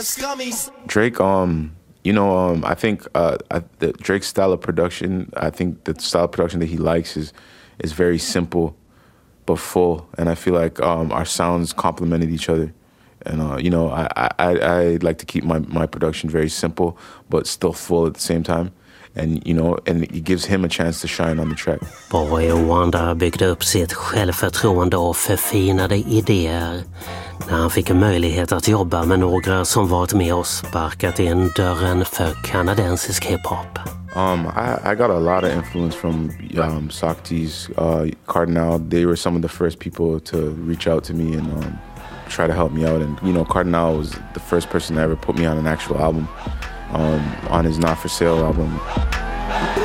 Drake, I think Drake's style of production, I think the style of production that he likes is very simple but full, and I feel like our sounds complemented each other. And I like to keep my production very simple but still full at the same time. And it gives him a chance to shine on the track. Boy Wonder byggde upp sitt självförtroende och förfinade idéer när han fick en möjlighet att jobba med några som varit med och sparkat in dörren för kanadensisk hiphop. I got a lot of influence from Socrates, Cardinal. They were some of the first people to reach out to me and try to help me out. And Cardinal was the first person to ever put me on an actual album, on his Not For Sale album.